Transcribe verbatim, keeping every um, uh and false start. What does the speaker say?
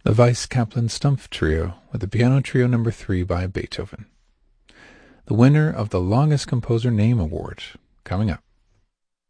The Weiss Kaplan Stumpf Trio with the Piano Trio Number three by Beethoven. The winner of the Longest Composer Name Award, coming up.